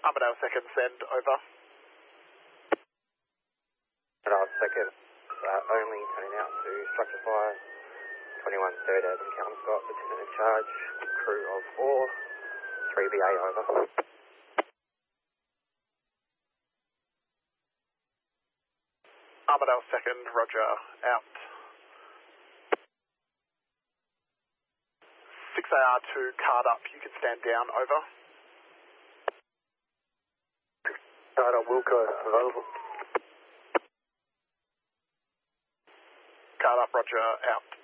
Armadale second, send over. Armadale second, only turning out to structure fire. 21 third as Encounter Scott, lieutenant in charge, crew of 4, 3BA over. Armadale second, roger, out. 6AR2 card up, you can stand down, over. Card on Wilco, available. Card up, roger, out.